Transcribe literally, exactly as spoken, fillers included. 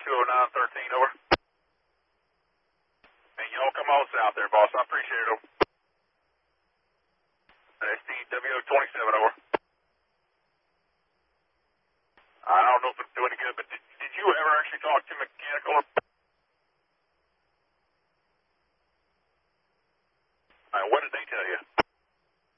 two oh nine thirteen, over. Hey, y'all come on south there, boss. I appreciate it, over. S T W O twenty-seven, over. I don't know if it's doing any good, but did, did you ever actually talk to Mechanical?